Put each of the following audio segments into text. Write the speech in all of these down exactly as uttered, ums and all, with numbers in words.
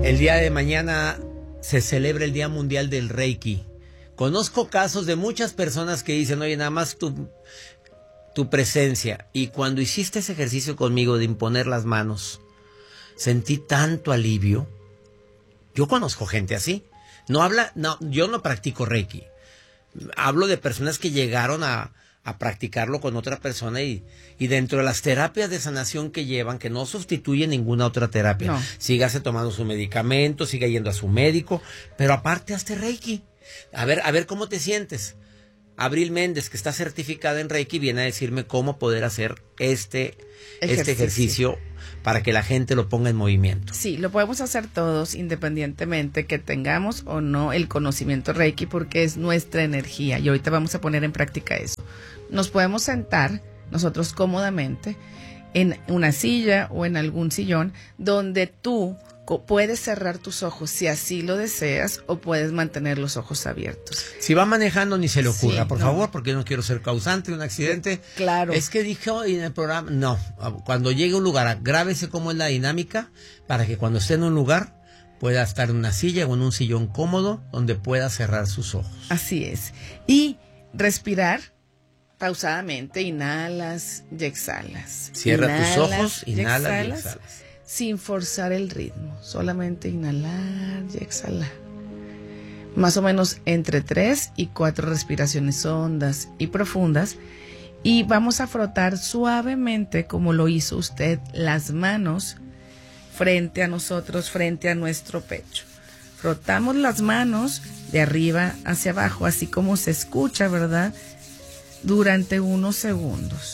El día de mañana se celebra el Día Mundial del Reiki. Conozco casos de muchas personas que dicen, oye, nada más tu, tu presencia. Y cuando hiciste ese ejercicio conmigo de imponer las manos, sentí tanto alivio. Yo conozco gente así. No habla, no, yo no practico Reiki. Hablo de personas que llegaron a, a practicarlo con otra persona y, y dentro de las terapias de sanación que llevan, que no sustituyen ninguna otra terapia. No. Sígase tomando su medicamento, siga yendo a su médico, pero aparte hazte Reiki. A ver, a ver cómo te sientes. Abril Méndez, que está certificada en Reiki, viene a decirme cómo poder hacer este ejercicio. este ejercicio para que la gente lo ponga en movimiento. Sí, lo podemos hacer todos, independientemente que tengamos o no el conocimiento Reiki, porque es nuestra energía y ahorita vamos a poner en práctica eso. Nos podemos sentar nosotros cómodamente en una silla o en algún sillón donde tú puedes cerrar tus ojos si así lo deseas o puedes mantener los ojos abiertos. Si va manejando ni se le ocurra, sí, por no. favor, porque yo no quiero ser causante de un accidente. Claro. Es que dije hoy en el programa, no, cuando llegue a un lugar, grábese cómo es la dinámica para que cuando esté en un lugar pueda estar en una silla o en un sillón cómodo donde pueda cerrar sus ojos. Así es. Y respirar pausadamente, inhalas y exhalas. Cierra inhalas, tus ojos, inhalas y exhalas. y exhalas. Sin forzar el ritmo, solamente inhalar y exhalar. Más o menos entre tres y cuatro respiraciones hondas y profundas. Y vamos a frotar suavemente, como lo hizo usted, las manos frente a nosotros, frente a nuestro pecho. Frotamos las manos de arriba hacia abajo, así como se escucha, ¿verdad? Durante unos segundos.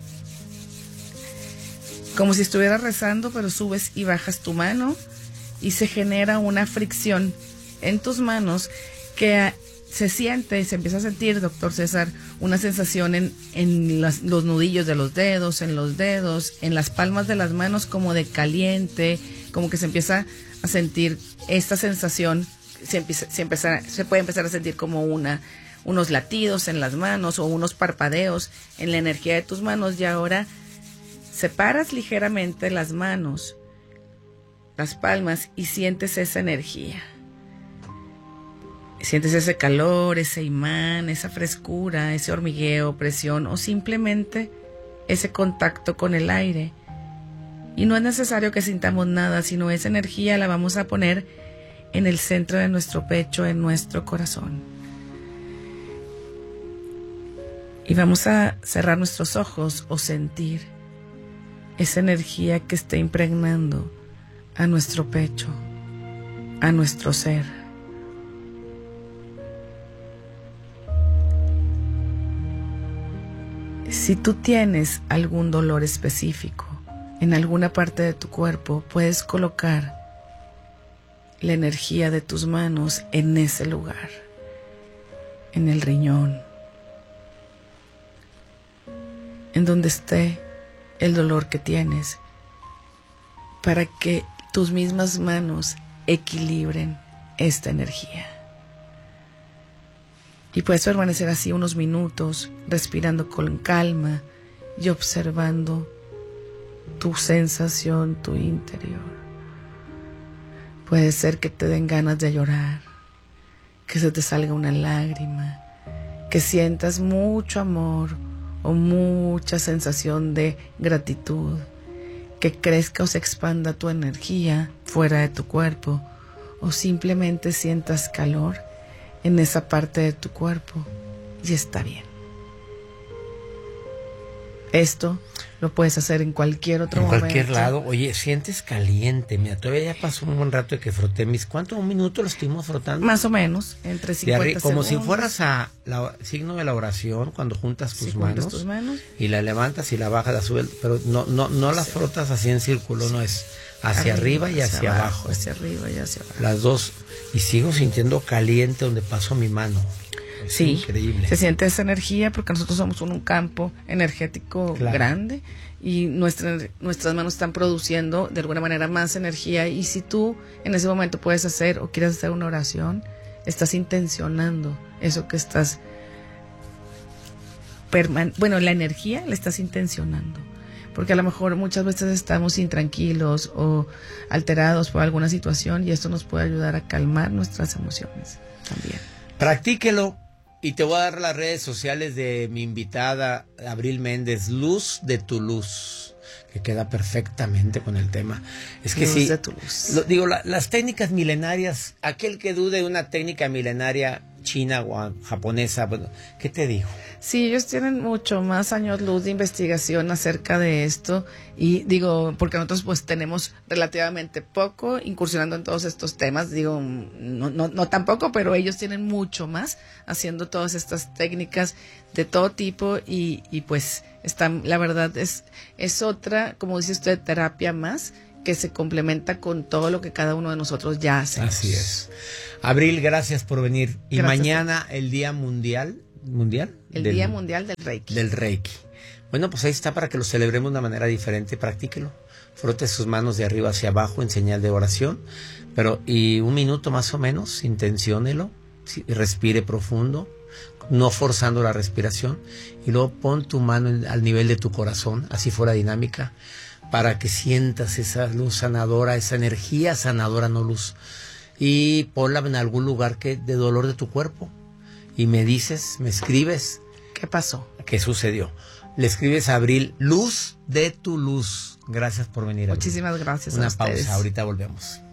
Como si estuvieras rezando, pero subes y bajas tu mano y se genera una fricción en tus manos que se siente, se empieza a sentir, doctor César, una sensación en, en las, los nudillos de los dedos, en los dedos, en las palmas de las manos como de caliente, como que se empieza a sentir esta sensación, se, empieza, se, empieza, se puede empezar a sentir como una, unos latidos en las manos o unos parpadeos en la energía de tus manos y ahora separas ligeramente las manos, las palmas y sientes esa energía. Sientes ese calor, ese imán, esa frescura, ese hormigueo, presión o simplemente ese contacto con el aire. Y no es necesario que sintamos nada, sino esa energía la vamos a poner en el centro de nuestro pecho, en nuestro corazón. Y vamos a cerrar nuestros ojos o sentir esa energía que está impregnando a nuestro pecho, a nuestro ser. Si tú tienes algún dolor específico en alguna parte de tu cuerpo, puedes colocar la energía de tus manos en ese lugar, en el riñón, en donde esté el dolor que tienes, para que tus mismas manos equilibren esta energía. Y puedes permanecer así unos minutos, respirando con calma y observando tu sensación, tu interior. Puede ser que te den ganas de llorar, que se te salga una lágrima, que sientas mucho amor o mucha sensación de gratitud, que crezca o se expanda tu energía fuera de tu cuerpo, o simplemente sientas calor en esa parte de tu cuerpo y está bien. Esto lo puedes hacer en cualquier otro momento. En cualquier lado. Oye, sientes caliente. Mira, todavía ya pasó un buen rato de que froté mis... ¿Cuánto? ¿Un minuto lo estuvimos frotando? Más o menos, entre cincuenta arri- Como segundos. si fueras a la signo de la oración, cuando juntas tus, sí, manos, tus manos y la levantas y la bajas, la subes, pero no, no, no la frotas así en círculo, sí. No es hacia arriba, arriba y hacia, hacia abajo, abajo. Hacia arriba y hacia abajo. Las dos. Y sigo sintiendo caliente donde paso mi mano. Es sí, increíble. Se siente esa energía porque nosotros somos un, un campo energético claro. grande y nuestra, nuestras manos están produciendo de alguna manera más energía y si tú en ese momento puedes hacer o quieres hacer una oración, estás intencionando eso que estás, perman- bueno, la energía la estás intencionando. porque a lo mejor muchas veces estamos intranquilos o alterados por alguna situación y esto nos puede ayudar a calmar nuestras emociones también. Practíquelo. Y te voy a dar las redes sociales de mi invitada, Abril Méndez, Luz de tu Luz, que queda perfectamente con el tema. Es que Luz sí, de tu luz. Lo, digo, la, las técnicas milenarias, aquel que dude de una técnica milenaria china o japonesa, bueno, ¿qué te digo? Sí, ellos tienen mucho más años luz de investigación acerca de esto y digo, porque nosotros pues tenemos relativamente poco incursionando en todos estos temas, digo, no, no, no tampoco, pero ellos tienen mucho más haciendo todas estas técnicas de todo tipo y, y pues están, la verdad es, es otra, como dice usted, terapia más que se complementa con todo lo que cada uno de nosotros ya hacemos. Así es. Abril, gracias por venir. Y Gracias. Mañana el Día Mundial, ¿Mundial? El del, Día Mundial del Reiki. Del Reiki. Bueno, pues ahí está para que lo celebremos de una manera diferente. Practíquelo. Frote sus manos de arriba hacia abajo en señal de oración. Pero, y un minuto más o menos, intenciónelo. Sí, respire profundo, no forzando la respiración. Y luego pon tu mano en, al nivel de tu corazón, así fuera dinámica, para que sientas esa luz sanadora, esa energía sanadora, no luz. Y ponla en algún lugar que de dolor de tu cuerpo. Y me dices, me escribes. ¿Qué pasó? ¿Qué sucedió? Le escribes a Abril, Luz de tu Luz. Gracias por venir. Muchísimas gracias Una a ustedes. pausa, ahorita volvemos.